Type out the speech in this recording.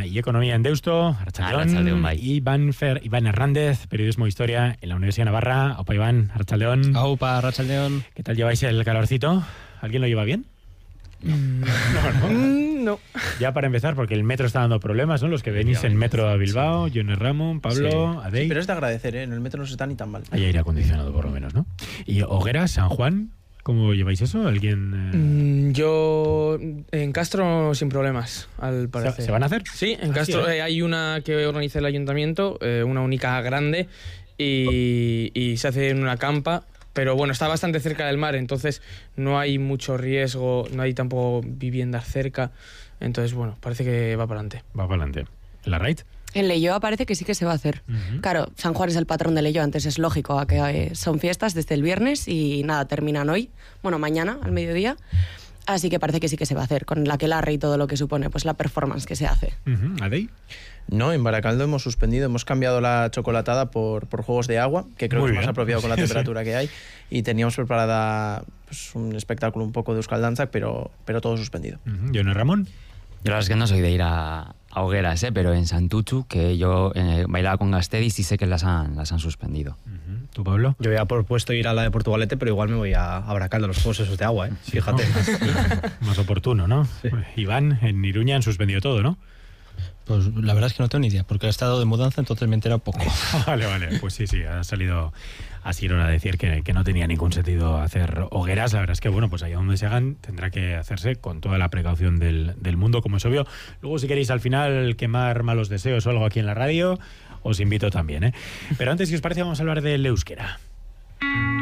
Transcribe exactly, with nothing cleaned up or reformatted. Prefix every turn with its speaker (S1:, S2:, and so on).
S1: y Economía en Deusto, Arratsaldeon,
S2: Arratsaldeon, bai.
S1: Iván, Fer, Iván Hernández, Periodismo e Historia en la Universidad de Navarra. Aupa Iván, Arratsaldeon.
S3: Aupa, Arratsaldeon.
S1: ¿Qué tal lleváis el calorcito? ¿Alguien lo lleva bien?
S4: No, no. Mm, no.
S1: Ya para empezar, porque el metro está dando problemas, ¿no? Los que venís en metro a Bilbao, sí. Johnny Ramón, Pablo,
S4: sí.
S1: Adey.
S4: Sí, pero es de agradecer, ¿eh? En el metro no se está ni tan mal.
S1: Hay aire acondicionado por lo menos, ¿no? Y Hogueras, San Juan, ¿cómo lleváis eso? ¿Alguien...? Eh...
S5: Mm, yo en Castro sin problemas, al parecer.
S1: ¿Se, ¿se van a hacer?
S5: Sí, en
S1: ¿Ah,
S5: Castro
S1: sí, eh?
S5: eh, hay una que organiza el ayuntamiento, eh, una única grande, y, y se hace en una campa. Pero bueno, está bastante cerca del mar, entonces no hay mucho riesgo, no hay tampoco viviendas cerca. Entonces, bueno, parece que va para adelante.
S1: Va para adelante. ¿La raid?
S6: En Leioa parece que sí que se va a hacer. Uh-huh. Claro, San Juan es el patrón de Leioa, entonces es lógico a que eh, son fiestas desde el viernes y nada, terminan hoy, bueno, mañana, al mediodía. Así que parece que sí que se va a hacer, con la aquelarre y todo lo que supone, pues la performance que se hace.
S1: Uh-huh. ¿Adey?
S4: No, en Baracaldo hemos suspendido, hemos cambiado la chocolatada por, por juegos de agua, que creo Muy que es bien. Más apropiado con la temperatura sí. que hay, y teníamos preparada pues, un espectáculo un poco de Euskal Danza, pero, pero todo suspendido.
S1: Uh-huh. ¿Johnny Ramón?
S2: Yo la verdad es que no soy de ir a, a hogueras, ¿eh? Pero en Santuchu, que yo eh, bailaba con Gastedi, sí sé que las han, las han suspendido.
S1: Uh-huh. ¿Tú, Pablo?
S3: Yo había propuesto ir a la de Portugalete, pero igual me voy a, a Baracaldo, los juegos esos de agua, ¿eh?
S1: Sí,
S3: fíjate.
S1: ¿no? Más oportuno, ¿no? Sí. Iván, en Iruña han suspendido todo, ¿no?
S3: Pues la verdad es que no tengo ni idea, porque he estado de mudanza, entonces me he enterado poco.
S1: Vale, vale, pues sí, sí, ha salido así a decir que, que no tenía ningún sentido hacer hogueras. La verdad es que, bueno, pues allá donde se hagan tendrá que hacerse con toda la precaución del, del mundo, como es obvio. Luego, si queréis al final quemar malos deseos o algo aquí en la radio, os invito también, ¿eh? Pero antes, si os parece, vamos a hablar del euskera.